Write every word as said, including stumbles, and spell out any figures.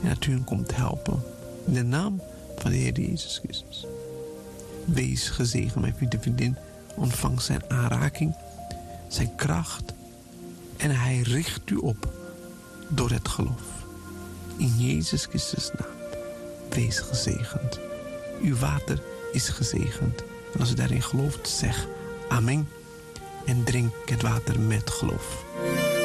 En dat u hen komt helpen. In de naam van de Heer Jezus Christus. Wees gezegend, mijn vriend en vriendin. Ontvang zijn aanraking, zijn kracht. En hij richt u op door het geloof. In Jezus Christus naam. Wees gezegend. Uw water is gezegend. En als u daarin gelooft, zeg amen. En drink het water met geloof.